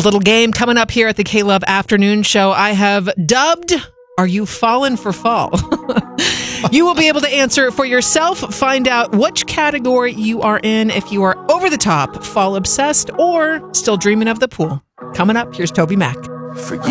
little game coming up here at the K-Love Afternoon Show I have dubbed, Are You Fallen for Fall? You will be able to answer it for yourself, find out which category you are in, if you are over the top, fall obsessed, or still dreaming of the pool. Coming up, here's Toby Mac. Forgive